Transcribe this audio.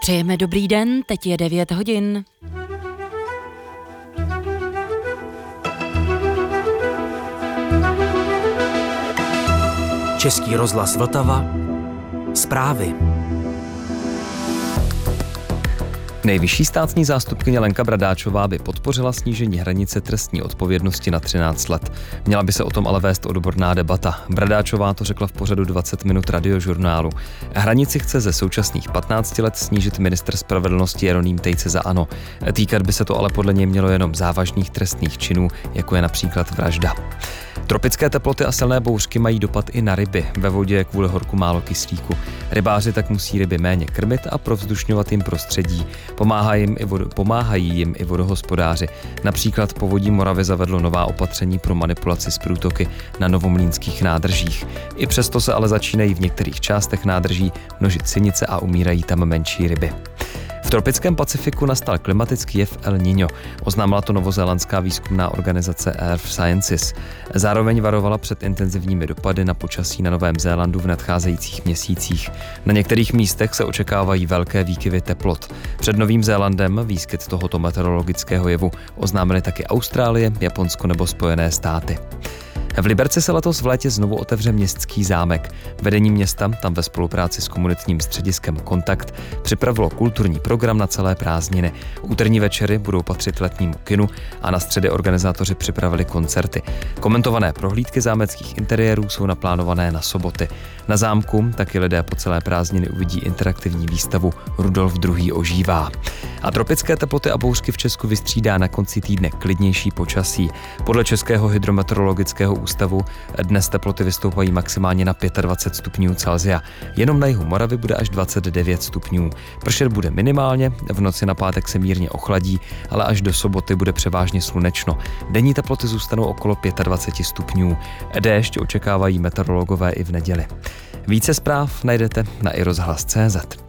Přejeme dobrý den, teď je 9 hodin. Český rozhlas Vltava. Zprávy. Nejvyšší státní zástupkyně Lenka Bradáčová by podpořila snížení hranice trestní odpovědnosti na 13 let. Měla by se o tom ale vést odborná debata. Bradáčová to řekla v pořadu 20 minut Radiožurnálu. Hranici chce ze současných 15 let snížit ministr spravedlnosti Jeroným Tejce za ANO. Týkat by se to ale podle něj mělo jenom závažných trestných činů, jako je například vražda. Tropické teploty a silné bouřky mají dopad i na ryby. Ve vodě je kvůli horku málo kyslíku. Rybáři tak musí ryby méně krmit a provzdušňovat jim prostředí. Pomáhají jim i vodohospodáři. Například Povodí Moravy zavedlo nová opatření pro manipulaci s průtoky na novomlýnských nádržích. I přesto se ale začínají v některých částech nádrží množit sinice a umírají tam menší ryby. V tropickém Pacifiku nastal klimatický jev El Niño, oznámila to novozélandská výzkumná organizace Earth Sciences. Zároveň varovala před intenzivními dopady na počasí na Novém Zélandu v nadcházejících měsících. Na některých místech se očekávají velké výkyvy teplot. Před Novým Zélandem výskyt tohoto meteorologického jevu oznámily taky Austrálie, Japonsko nebo Spojené státy. V Liberci se letos v létě znovu otevře městský zámek. Vedení města tam ve spolupráci s komunitním střediskem Kontakt připravilo kulturní program na celé prázdniny. Úterní večery budou patřit letnímu kinu a na středy organizátoři připravili koncerty. Komentované prohlídky zámeckých interiérů jsou naplánované na soboty. Na zámku taky lidé po celé prázdniny uvidí interaktivní výstavu Rudolf II. Ožívá. A tropické teploty a bouřky v Česku vystřídá na konci týdne klidnější počasí. Podle Českého hydrometeorologického ústavu dnes teploty vystoupají maximálně na 25 stupňů Celsia. Jenom na jihu Moravy bude až 29 stupňů. Pršet bude minimálně, v noci na pátek se mírně ochladí, ale až do soboty bude převážně slunečno. Denní teploty zůstanou okolo 25 stupňů. Déšť očekávají meteorologové i v neděli. Více zpráv najdete na iRozhlas.cz.